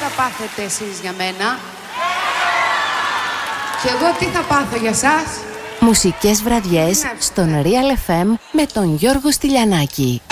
θα πάθετε εσείς για μένα και εγώ τι θα πάθω για σας. Μουσικές βραδιές στον Real FM με τον Γιώργο Στυλιανάκη.